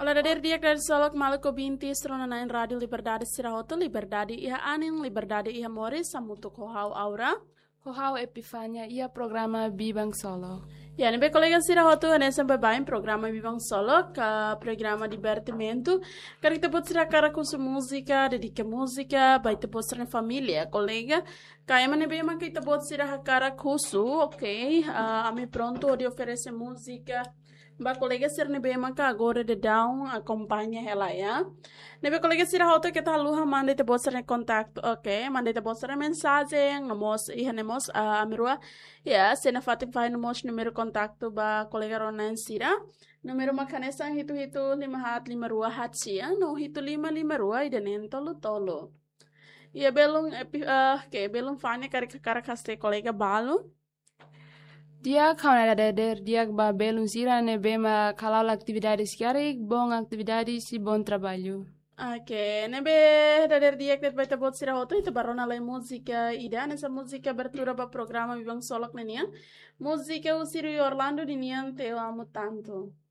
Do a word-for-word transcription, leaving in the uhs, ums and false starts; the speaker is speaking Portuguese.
Verdadeiro dia que solok maluco binti strona na rádio Liberdade Sirahoto, Liberdade iha anin, Liberdade iha mori, samutuk hohau aura. Hohau Epifania ia programa Bibang Solo. Ya, nebe colega Sirahoto, nessa babain programa Bibang Solo, ka programa divertimento. Cara kita pode ser cara com sua música, dedica música, vai te pode ser na família, colega. Kaya man nebe man kita pode ser a cara com su, ok? Uh, a me pronto de oferecer música. Ba colega ser nebe man ka agora de down acompanha ela ya. Nebe colega Sirahoto que tá luha manda te pode ser em contato, ok? Manda te pode ser mensagem, namos iha nemos a amirua. Ya, sena fatin fai namos número kontakto ba kolega Ronan Sira. Número makanesa hitu hitu lima hat lima rua hat sia, no hitu lima lima rua idanen tolo tolo. Ia belum epi uh, ke belum fanya kari kakara kaste kolega balu. Dia kawan ada der dia ba belum sira ne bema kalau atividades kiarik bom atividades e bom trabalho. Ok, nebe dader dia que vai ter bot sira hoto itu barona lai música ida nessa música abertura para programa Vivang Solok nenia. Música o Siri Orlando dinian te amo tanto.